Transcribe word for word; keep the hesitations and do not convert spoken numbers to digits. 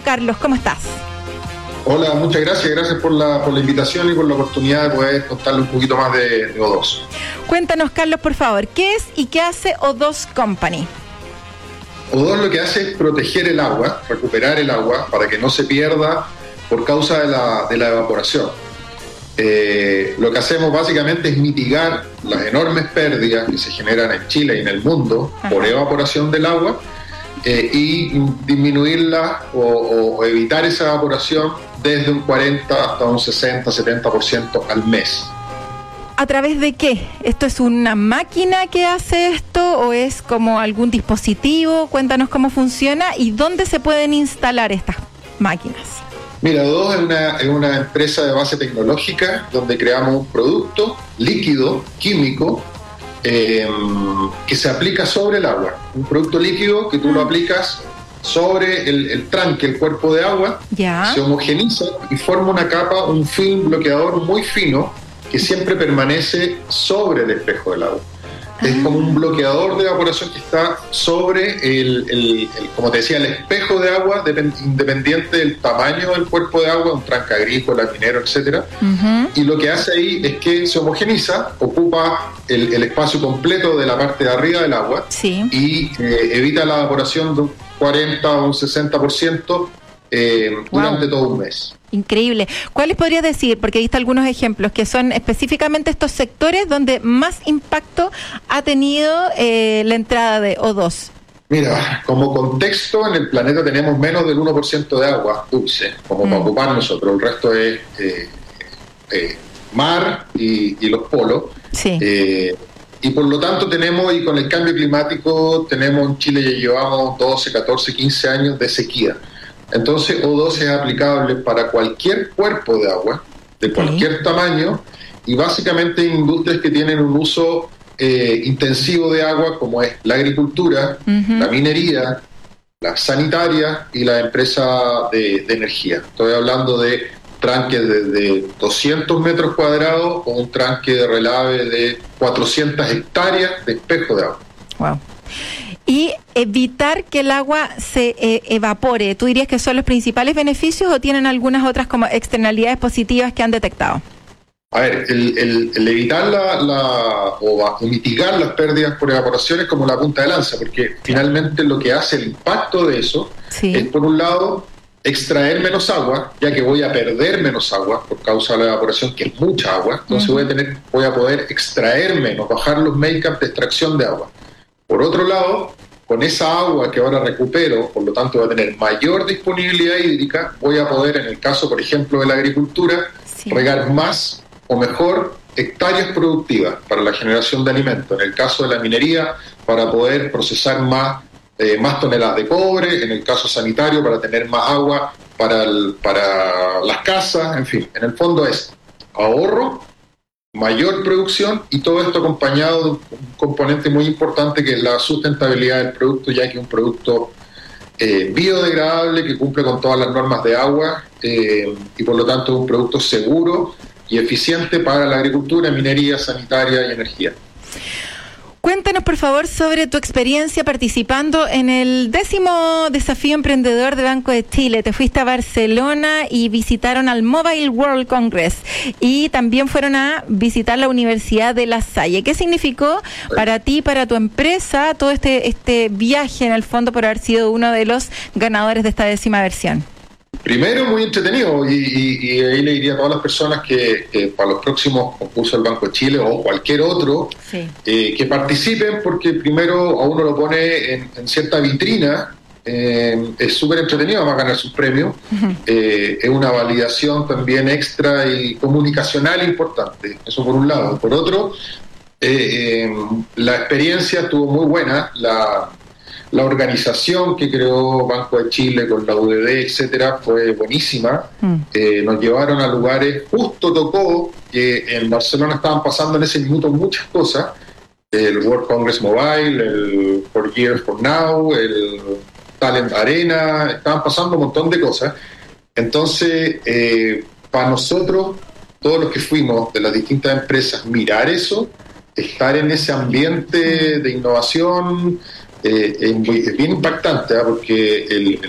Carlos, ¿cómo estás? Hola, muchas gracias, gracias por la, por la invitación y por la oportunidad de poder contarle un poquito más de, de O dos. Cuéntanos, Carlos, por favor, ¿qué es y qué hace O dos Company? O dos lo que hace es proteger el agua, recuperar el agua para que no se pierda por causa de la, de la evaporación. Eh, lo que hacemos básicamente es mitigar las enormes pérdidas que se generan en Chile y en el mundo Ajá. por evaporación del agua eh, y disminuirla o, o evitar esa evaporación desde un cuarenta hasta un sesenta, setenta por ciento al mes. ¿A través de qué? ¿Esto es una máquina que hace esto o es como algún dispositivo? Cuéntanos cómo funciona y dónde se pueden instalar estas máquinas. Mira, O dos es una, es una empresa de base tecnológica donde creamos un producto líquido, químico, eh, que se aplica sobre el agua. Un producto líquido que tú lo aplicas sobre el, el tranque, el cuerpo de agua, ya. se homogeniza y forma una capa, un film bloqueador muy fino que siempre permanece sobre el espejo del agua. Ah. Es como un bloqueador de evaporación que está sobre el, el, el como te decía, el espejo de agua, depend, independiente del tamaño del cuerpo de agua, un tranque agrícola, minero, etcétera. Uh-huh. Y lo que hace ahí es que se homogeniza, ocupa el, el espacio completo de la parte de arriba del agua sí. y eh, evita la evaporación de un cuarenta o un sesenta por ciento eh, durante wow. todo un mes. Increíble. ¿Cuáles podrías decir? Porque he visto algunos ejemplos que son específicamente estos sectores donde más impacto ha tenido eh, la entrada de O dos. Mira, como contexto, en el planeta tenemos menos del uno por ciento de agua dulce, como mm. para ocupar nosotros. El resto es eh, eh, mar y, y los polos. Sí. Eh, y por lo tanto tenemos, y con el cambio climático, tenemos en Chile ya llevamos doce, catorce, quince años de sequía. Entonces O dos es aplicable para cualquier cuerpo de agua, de cualquier sí. tamaño, y básicamente en industrias que tienen un uso eh, intensivo de agua, como es la agricultura, uh-huh. la minería, la sanitaria y la empresa de, de energía. Estoy hablando de tranques de, de doscientos metros cuadrados o un tranque de relave de cuatrocientas hectáreas de espejo de agua. Wow. Y evitar que el agua se eh, evapore, ¿tú dirías que son los principales beneficios o tienen algunas otras como externalidades positivas que han detectado? A ver, el, el, el evitar la, la o, o mitigar las pérdidas por evaporación es como la punta de lanza, porque finalmente lo que hace el impacto de eso sí. es, por un lado, extraer menos agua, ya que voy a perder menos agua por causa de la evaporación, que es mucha agua, entonces uh-huh. voy a tener, voy a poder extraer menos, bajar los make-up de extracción de agua. Por otro lado, con esa agua que ahora recupero, por lo tanto voy a tener mayor disponibilidad hídrica, voy a poder, en el caso, por ejemplo, de la agricultura, sí. regar más o mejor hectáreas productivas para la generación de alimentos. En el caso de la minería, para poder procesar más, eh, más toneladas de cobre. En el caso sanitario, para tener más agua para, el, para las casas. En fin, en el fondo es ahorro, mayor producción y todo esto acompañado de un componente muy importante que es la sustentabilidad del producto, ya que es un producto eh, biodegradable que cumple con todas las normas de agua eh, y por lo tanto es un producto seguro y eficiente para la agricultura, minería, sanitaria y energía. Cuéntanos, por favor, sobre tu experiencia participando en el décimo desafío emprendedor de Banco de Chile. Te fuiste a Barcelona y visitaron al Mobile World Congress y también fueron a visitar la Universidad de La Salle. ¿Qué significó para ti, para tu empresa, todo este, este viaje en el fondo por haber sido uno de los ganadores de esta décima versión? Primero, muy entretenido y, y, y ahí le diría a todas las personas que, que para los próximos concursos del Banco de Chile o cualquier otro, sí. eh, que participen porque primero a uno lo pone en, en cierta vitrina, eh, es súper entretenido, va a ganar sus premios, uh-huh. eh, es una validación también extra y comunicacional importante, eso por un lado. Por otro, eh, eh, la experiencia estuvo muy buena, la... La organización que creó Banco de Chile con la U D D, etcétera, fue buenísima. Mm. Eh, nos llevaron a lugares, justo tocó que en Barcelona estaban pasando en ese minuto muchas cosas. El World Congress Mobile, el For Years For Now, el Talent Arena, estaban pasando un montón de cosas. Entonces, eh, para nosotros, todos los que fuimos de las distintas empresas, mirar eso, estar en ese ambiente de innovación, Eh, es, muy, es bien impactante, ¿eh? Porque el,